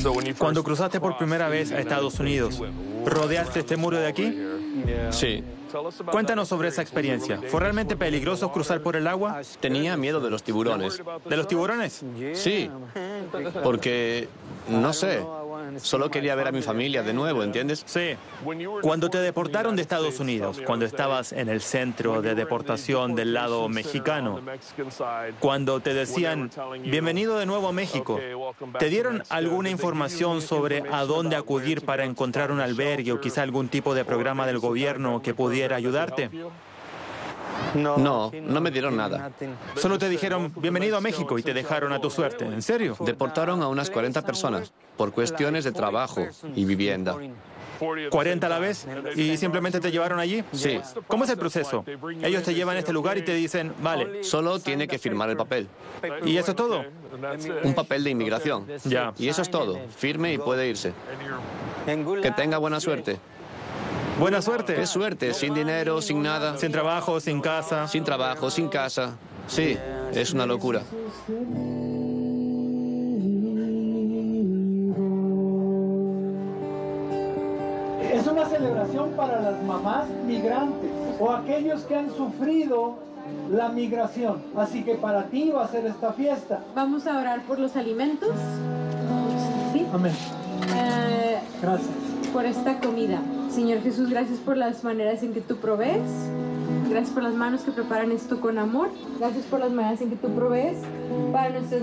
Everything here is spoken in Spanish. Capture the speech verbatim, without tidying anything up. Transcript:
Cuando cruzaste por primera vez a Estados Unidos, ¿rodeaste este muro de aquí? Sí. Cuéntanos sobre esa experiencia. ¿Fue realmente peligroso cruzar por el agua? Tenía miedo de los tiburones. ¿De los tiburones? Sí, porque, no sé, solo quería ver a mi familia de nuevo, ¿entiendes? Sí. Cuando te deportaron de Estados Unidos, cuando estabas en el centro de deportación del lado mexicano, cuando te decían, bienvenido de nuevo a México, ¿te dieron alguna información sobre a dónde acudir para encontrar un albergue o quizá algún tipo de programa del gobierno que pudiera ayudarte? No, no me dieron nada. Solo te dijeron, bienvenido a México, y te dejaron a tu suerte. ¿En serio? Deportaron a unas cuarenta personas por cuestiones de trabajo y vivienda. ¿cuarenta a la vez? ¿Y simplemente te llevaron allí? Sí. ¿Cómo es el proceso? Ellos te llevan a este lugar y te dicen, vale. Solo tiene que firmar el papel. ¿Y eso es todo? Un papel de inmigración. Ya. Y eso es todo. Firme y puede irse. Que tenga buena suerte. Buena suerte. Qué suerte, sin dinero, sin nada. Sin trabajo, sin casa. Sin trabajo, sin casa. Sí, es una locura. Es una celebración para las mamás migrantes o aquellos que han sufrido la migración. Así que para ti va a ser esta fiesta. Vamos a orar por los alimentos. ¿Sí? Amén. Eh, Gracias. por esta comida. Señor Jesús, gracias por las maneras en que tú provees. Gracias por las manos que preparan esto con amor. Gracias por las maneras en que tú provees para nuestras